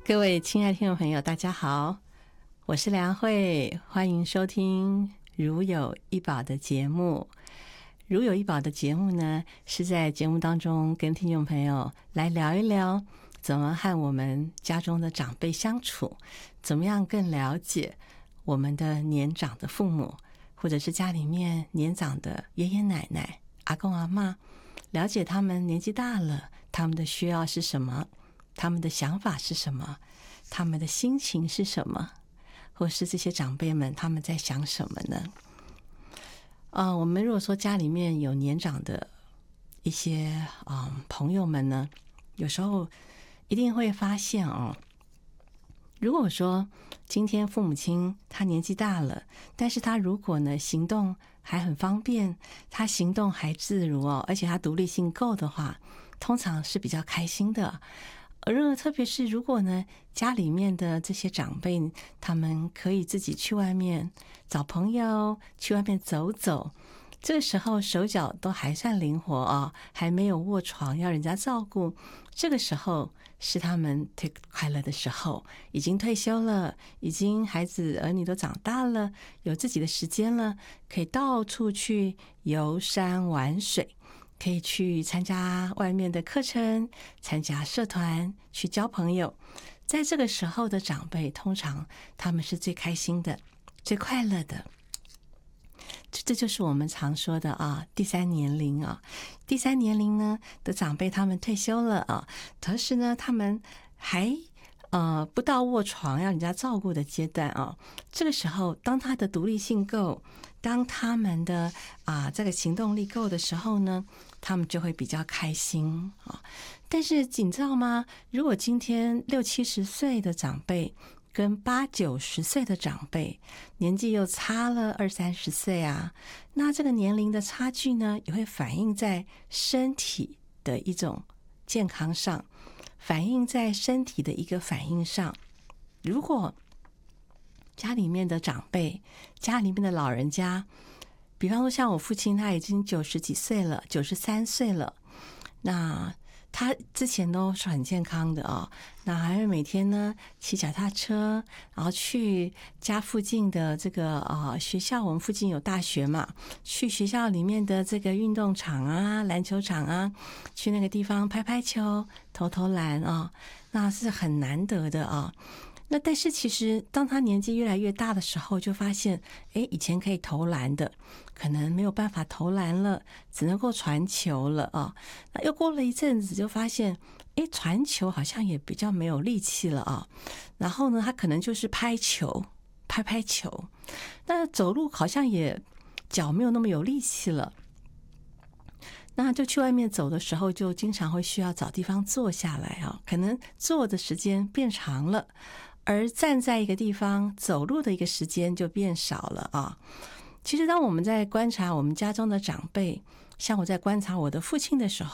各位亲爱的听众朋友，大家好，我是梁慧，欢迎收听如有一宝的节目。如有一宝的节目呢，是在节目当中跟听众朋友来聊一聊怎么和我们家中的长辈相处，怎么样更了解我们的年长的父母，或者是家里面年长的爷爷奶奶、阿公阿嬷，了解他们年纪大了，他们的需要是什么，他们的想法是什么，他们的心情是什么，或是这些长辈们他们在想什么呢？我们如果说家里面有年长的一些朋友们呢，有时候一定会发现如果说今天父母亲他年纪大了，但是他如果呢行动还很方便，他行动还自如而且他独立性够的话，通常是比较开心的。而特别是如果呢家里面的这些长辈他们可以自己去外面找朋友，去外面走走，这个时候手脚都还算灵活还没有卧床要人家照顾，这个时候是他们最快乐的时候，已经退休了，已经孩子儿女都长大了，有自己的时间了，可以到处去游山玩水，可以去参加外面的课程，参加社团，去交朋友。在这个时候的长辈，通常他们是最开心的，最快乐的。这就是我们常说的第三年龄第三年龄呢的长辈，他们退休了同时呢他们还不到卧床要人家照顾的阶段这个时候当他的独立性够，当他们的这个行动力够的时候呢，他们就会比较开心但是你知道吗，如果今天60-70岁的长辈跟80-90岁的长辈年纪又差了20-30岁那这个年龄的差距呢，也会反映在身体的一种健康上，反映在身体的一个反应上。如果家里面的长辈，家里面的老人家，比方说像我父亲，他已经90几岁了，93岁了，那他之前都是很健康的那还会每天呢骑脚踏车，然后去家附近的这个学校，我们附近有大学嘛，去学校里面的这个运动场篮球场去那个地方拍拍球、投投篮那是很难得的那但是其实当他年纪越来越大的时候，就发现以前可以投篮的可能没有办法投篮了，只能够传球了那又过了一阵子就发现传球好像也比较没有力气了然后呢他可能就是拍球，拍拍球，那走路好像也脚没有那么有力气了，那就去外面走的时候就经常会需要找地方坐下来可能坐的时间变长了，而站在一个地方走路的一个时间就变少了其实当我们在观察我们家中的长辈，像我在观察我的父亲的时候